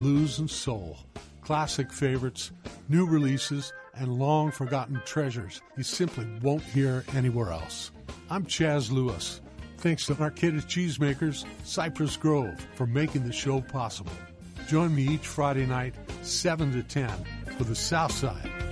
blues and soul, classic favorites, new releases, and long-forgotten treasures you simply won't hear anywhere else. I'm Chaz Lewis. Thanks to Arcata Cheesemakers, Cypress Grove, for making the show possible. Join me each Friday night, 7 to 10, for the South Side